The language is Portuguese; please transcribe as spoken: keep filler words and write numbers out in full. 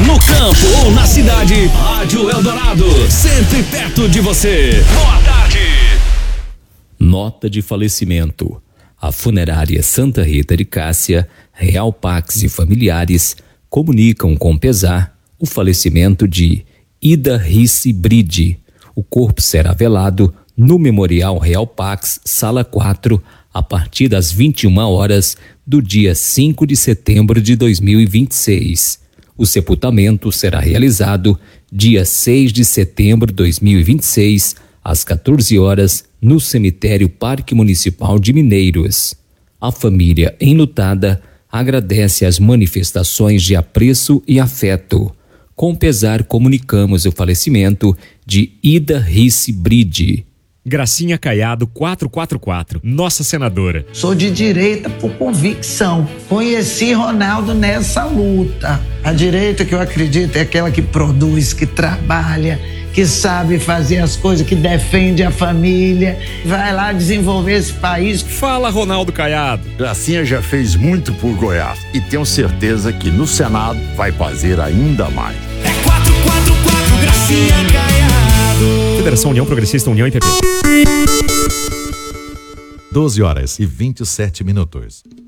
No campo ou na cidade, Rádio Eldorado, sempre perto de você. Boa tarde. Nota de falecimento. A funerária Santa Rita de Cássia, Real Pax e familiares comunicam com pesar o falecimento de Ida Risse Bride. O corpo será velado no Memorial Real Pax, sala quatro, a partir das vinte e uma horas do dia cinco de setembro de dois mil e vinte e seis. O sepultamento será realizado dia seis de setembro de dois mil e vinte e seis, às quatorze horas, no cemitério Parque Municipal de Mineiros. A família enlutada agradece as manifestações de apreço e afeto. Com pesar, comunicamos o falecimento de Ida Risse Bride. Gracinha Caiado quatrocentos e quarenta e quatro, nossa senadora. Sou de direita por convicção. Conheci Ronaldo nessa luta. A direita que eu acredito é aquela que produz, que trabalha, que sabe fazer as coisas, que defende a família, vai lá desenvolver esse país. Fala, Ronaldo Caiado. Gracinha já fez muito por Goiás e tenho certeza que no Senado vai fazer ainda mais. É quatrocentos e quarenta e quatro, Gracinha Caiado. Federação União Progressista União e P P. doze horas e vinte e sete minutos.